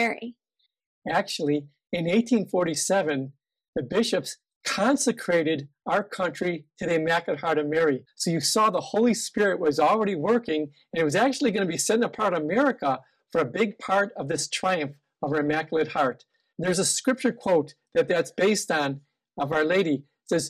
Mary? Actually, in 1847, the bishops consecrated our country to the Immaculate Heart of Mary. So you saw the Holy Spirit was already working, and it was actually going to be setting apart America for a big part of this triumph of our Immaculate Heart. There's a scripture quote that's based on of Our Lady. It says,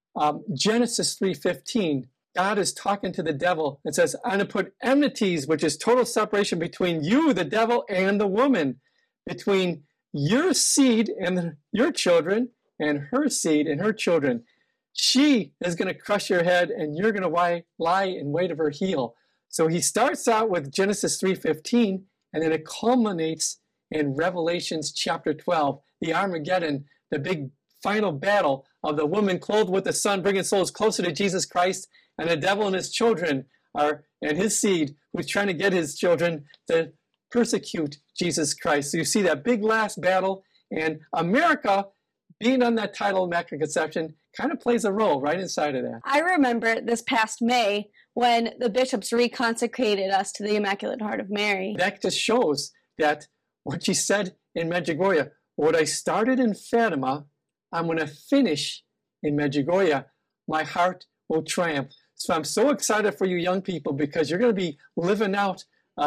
Genesis 3:15, God is talking to the devil and says, I'm going to put enmities, which is total separation between you, the devil, and the woman, between your seed and your children, and her seed and her children. She is going to crush your head, and you're going to lie in wait of her heel. So he starts out with Genesis 3:15, and then it culminates in Revelations chapter 12, the Armageddon, the big final battle of the woman clothed with the sun, bringing souls closer to Jesus Christ, and the devil and his children and his seed, who's trying to get his children to persecute Jesus Christ. So you see that big last battle, and America, being on that title, Immaculate Conception, kind of plays a role right inside of that. I remember this past May when the bishops reconsecrated us to the Immaculate Heart of Mary. That just shows that what she said in Medjugorje, what I started in Fatima, I'm going to finish in Medjugorje. My heart will triumph. So I'm so excited for you young people, because you're going to be living out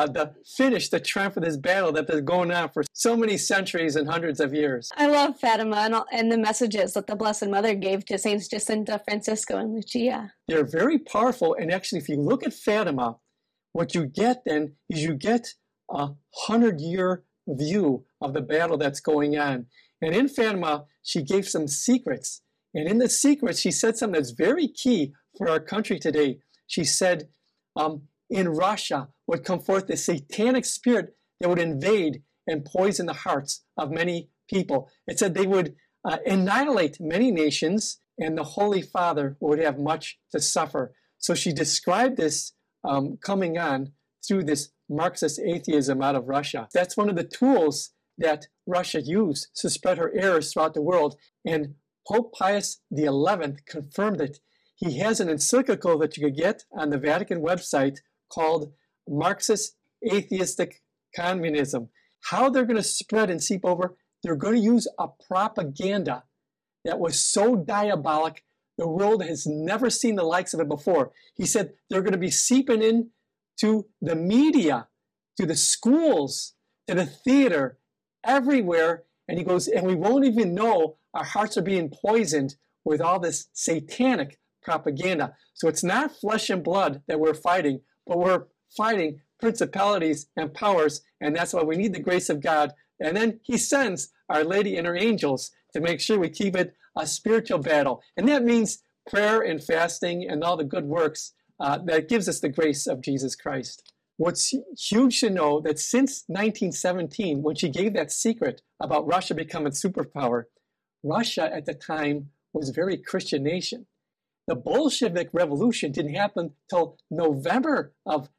the triumph of this battle that's been going on for so many centuries and hundreds of years. I love Fatima and the messages that the Blessed Mother gave to Saints Jacinta, Francisco, and Lucia. They're very powerful, and actually, if you look at Fatima, what you get then is you get a 100-year view of the battle that's going on. And in Fatima, she gave some secrets. And in the secrets, she said something that's very key for our country today. She said, in Russia would come forth the satanic spirit that would invade and poison the hearts of many people. It said they would annihilate many nations, and the Holy Father would have much to suffer. So she described this coming on through this Marxist atheism out of Russia. That's one of the tools that Russia used to spread her errors throughout the world. And Pope Pius XI confirmed it. He has an encyclical that you could get on the Vatican website called Marxist Atheistic Communism. How they're going to spread and seep over, they're going to use a propaganda that was so diabolic, the world has never seen the likes of it before. He said they're going to be seeping in to the media, to the schools, to the theater, everywhere. And he goes, and we won't even know our hearts are being poisoned with all this satanic propaganda. So it's not flesh and blood that we're fighting, but we're fighting principalities and powers, and that's why we need the grace of God. And then he sends Our Lady and her angels to make sure we keep it a spiritual battle. And that means prayer and fasting and all the good works that gives us the grace of Jesus Christ. What's huge to know that since 1917, when she gave that secret about Russia becoming superpower, Russia at the time was a very Christian nation. The Bolshevik Revolution didn't happen till November of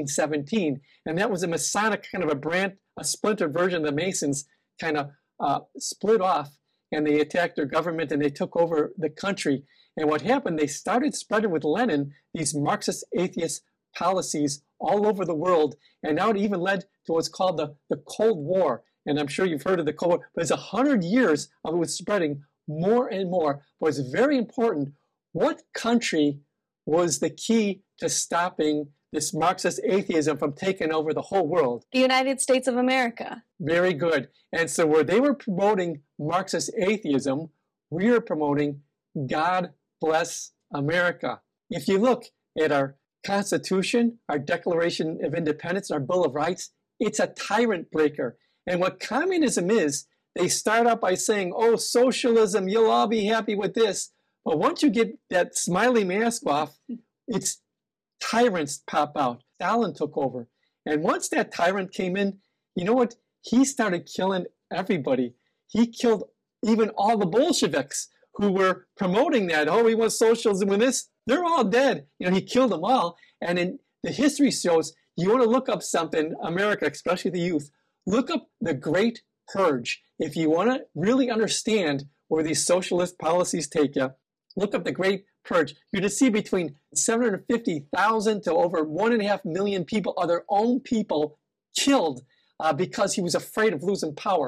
1917, and that was a Masonic kind of a splinter version of the Masons kind of split off, and they attacked their government and they took over the country. And what happened, they started spreading with Lenin these Marxist atheist policies all over the world, and now it even led to what's called the Cold War. And I'm sure you've heard of the Cold War, but it's 100 years of it was spreading more and more. But it's very important. What country was the key to stopping this Marxist atheism from taking over the whole world? The United States of America. Very good. And so where they were promoting Marxist atheism, we are promoting God bless America. If you look at our Constitution, our Declaration of Independence, our Bill of Rights, it's a tyrant breaker. And what communism is, they start out by saying, oh, socialism, you'll all be happy with this. But once you get that smiley mask off, it's tyrants pop out. Stalin took over. And once that tyrant came in, you know what? He started killing everybody. He killed even all the Bolsheviks who were promoting that. Oh, we want socialism with this. They're all dead. You know, he killed them all. And in the history shows, you want to look up something, America, especially the youth, look up the Great Purge. If you want to really understand where these socialist policies take you, look up the Great Purge. You're going to see between 750,000 to over 1.5 million people are their own people killed because he was afraid of losing power.